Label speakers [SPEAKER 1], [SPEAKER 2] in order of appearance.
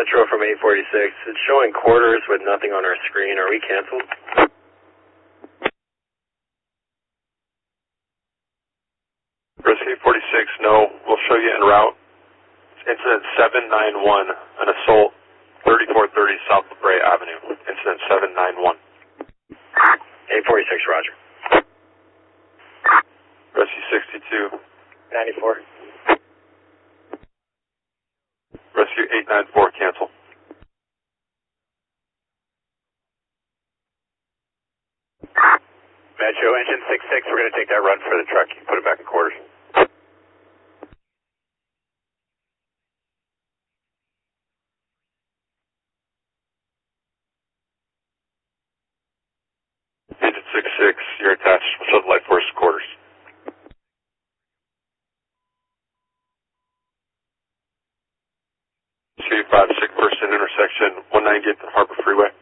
[SPEAKER 1] Metro from 846. It's showing quarters with nothing on our screen. Are we canceled?
[SPEAKER 2] Rescue 46, no. We'll show you en route. Incident 791, an assault, 3430 South La Brea Avenue. Incident 791.
[SPEAKER 1] 846, roger.
[SPEAKER 2] Rescue 62.
[SPEAKER 1] 94.
[SPEAKER 2] Rescue 894, cancel.
[SPEAKER 3] Metro engine 66, we're going to take that run for the truck. You can put it back in quarters.
[SPEAKER 2] Engine 66, you're attached. We'll show the light force quarters. C5, sick person, intersection 190th and Harbor Freeway.